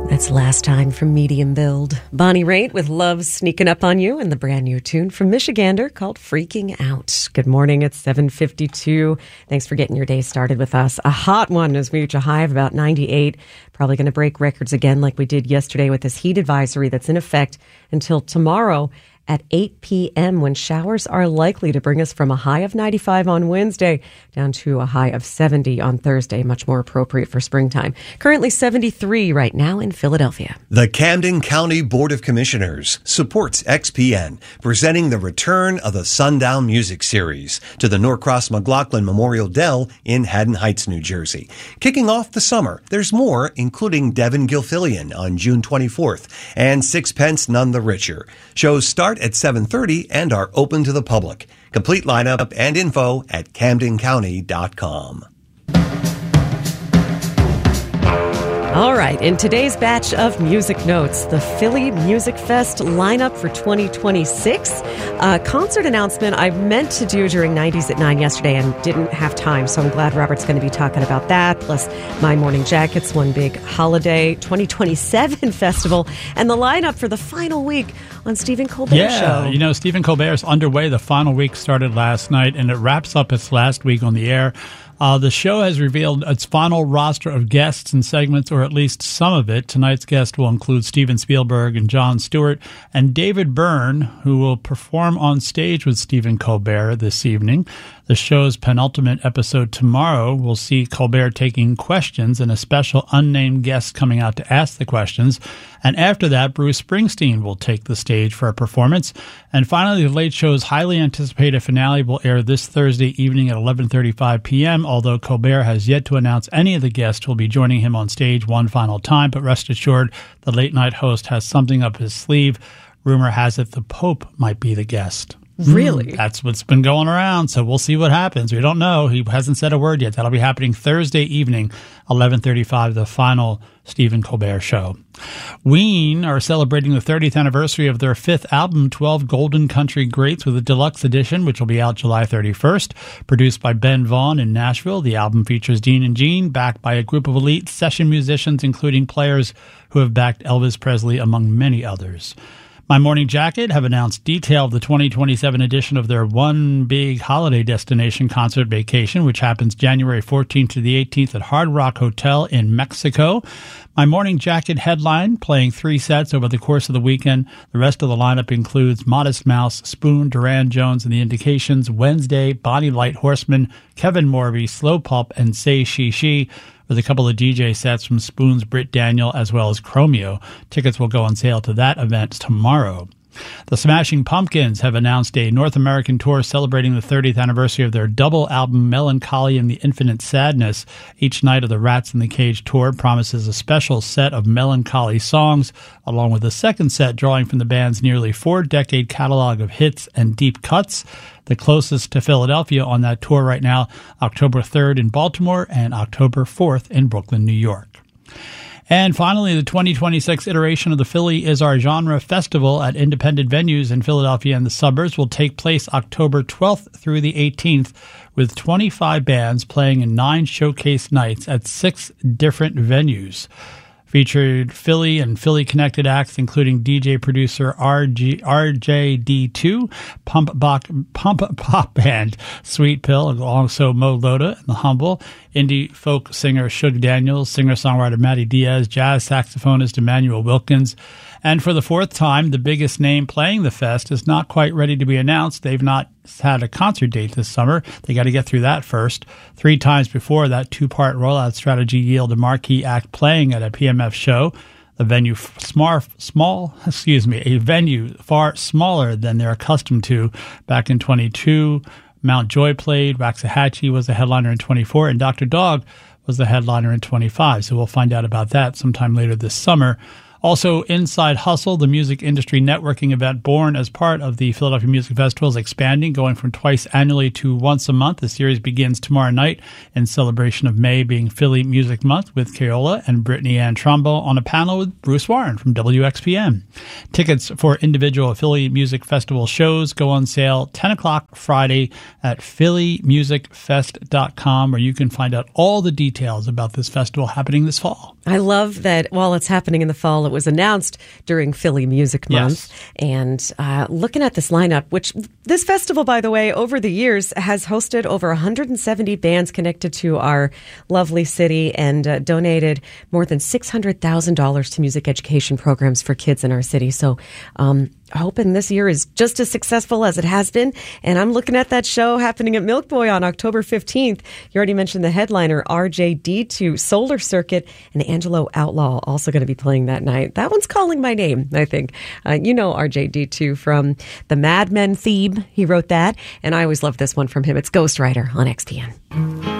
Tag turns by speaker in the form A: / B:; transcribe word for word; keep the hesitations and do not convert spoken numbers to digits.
A: That's Last Time from Medium Build. Bonnie Raitt with Love Sneaking Up on You and the brand new tune from Michigander called Freaking Out. Good morning. It's seven fifty-two. Thanks for getting your day started with us. A hot one as we reach a high of about ninety-eight. Probably going to break records again like we did yesterday with this heat advisory that's in effect until tomorrow at eight p.m. when showers are likely to bring us from a high of ninety-five on Wednesday down to a high of seventy on Thursday, much more appropriate for springtime. Currently seventy-three right now in Philadelphia.
B: The Camden County Board of Commissioners supports X P N, presenting the return of the Sundown Music Series to the Norcross McLaughlin Memorial Dell in Haddon Heights, New Jersey. Kicking off the summer, there's more, including Devin Gilfillian on June twenty-fourth and Sixpence None the Richer. Shows start at seven thirty and are open to the public. Complete lineup and info at camden county dot com.
A: All right, in today's batch of music notes, the Philly Music Fest lineup for twenty twenty-six. A concert announcement I meant to do during nineties at nine yesterday and didn't have time, so I'm glad Robert's going to be talking about that, plus My Morning Jacket's One Big Holiday twenty twenty-seven festival, and the lineup for the final week on Stephen Colbert
C: yeah,
A: Show.
C: Yeah, you know, Stephen Colbert's underway. The final week started last night, and it wraps up its last week on the air. Uh, the show has revealed its final roster of guests and segments, or at least some of it. Tonight's guest will include Steven Spielberg and Jon Stewart, and David Byrne, who will perform on stage with Stephen Colbert this evening. The show's penultimate episode tomorrow will see Colbert taking questions and a special unnamed guest coming out to ask the questions. And after that, Bruce Springsteen will take the stage for a performance. And finally, the Late Show's highly anticipated finale will air this Thursday evening at eleven thirty-five p.m., although Colbert has yet to announce any of the guests who will be joining him on stage one final time. But rest assured, the late-night host has something up his sleeve. Rumor has it the Pope might be the guest.
A: Really?
C: Mm, that's what's been going around, so we'll see what happens. We don't know. He hasn't said a word yet. That'll be happening Thursday evening, eleven thirty-five, the final Stephen Colbert Show. Ween are celebrating the thirtieth anniversary of their fifth album, twelve Golden Country Greats, with a deluxe edition, which will be out July thirty-first. Produced by Ben Vaughn in Nashville, the album features Dean and Gene, backed by a group of elite session musicians, including players who have backed Elvis Presley, among many others. My Morning Jacket have announced detail of the twenty twenty-seven edition of their One Big Holiday Destination concert vacation, which happens January fourteenth to the eighteenth at Hard Rock Hotel in Mexico. My Morning Jacket headline, playing three sets over the course of the weekend. The rest of the lineup includes Modest Mouse, Spoon, Duran Jones and the Indications, Wednesday, Bonnie Light Horseman, Kevin Morby, Slow Pulp, and Say She She, with a couple of D J sets from Spoon's Britt Daniel as well as Chromeo. Tickets will go on sale to that event tomorrow. The Smashing Pumpkins have announced a North American tour celebrating the thirtieth anniversary of their double album, Melancholy and the Infinite Sadness. Each night of the Rats in the Cage tour promises a special set of melancholy songs, along with a second set drawing from the band's nearly four-decade catalog of hits and deep cuts. The closest to Philadelphia on that tour right now, October third in Baltimore and October fourth in Brooklyn, New York. And finally, the twenty twenty-six iteration of the Philly Is Our Genre Festival at independent venues in Philadelphia and the suburbs will take place October twelfth through the eighteenth, with twenty-five bands playing in nine showcase nights at six different venues. Featured Philly and Philly-connected acts, including D J-producer R G, R J D two, Pump, Bach, Pump Pop Band Sweet Pill, also Mo Loda and The Humble, indie folk singer Shug Daniels, singer-songwriter Matty Diaz, jazz saxophonist Emmanuel Wilkins. And for the fourth time, the biggest name playing the fest is not quite ready to be announced. They've not had a concert date this summer. They got to get through that first. Three times before, that two-part rollout strategy yielded a marquee act playing at a P M F show. The venue small, small, excuse me, a venue far smaller than they're accustomed to. Back in twenty-two, Mount Joy played. Waxahachie was the headliner in twenty-four, and Doctor Dog was the headliner in twenty-five. So we'll find out about that sometime later this summer. Also, Inside Hustle, the music industry networking event born as part of the Philadelphia Music Festival, is expanding, going from twice annually to once a month. The series begins tomorrow night in celebration of May being Philly Music Month with Keola and Brittany Ann Trumbo on a panel with Bruce Warren from W X P N. Tickets for individual Philly Music Festival shows go on sale ten o'clock Friday at philly music fest dot com, where you can find out all the details about this festival happening this fall.
A: I love that while it's happening in the fall, it was announced during Philly Music Month.
C: Yes.
A: And uh, looking at this lineup, which this festival, by the way, over the years has hosted over one hundred seventy bands connected to our lovely city and uh, donated more than six hundred thousand dollars to music education programs for kids in our city. So um, hoping this year is just as successful as it has been. And I'm looking at that show happening at Milk Boy on October fifteenth. You already mentioned the headliner, R J D two, Solar Circuit, and Angelo Outlaw also going to be playing that night. That one's calling my name, I think. Uh, you know R J D two from the Mad Men theme. He wrote that. And I always love this one from him. It's Ghostwriter on X P N.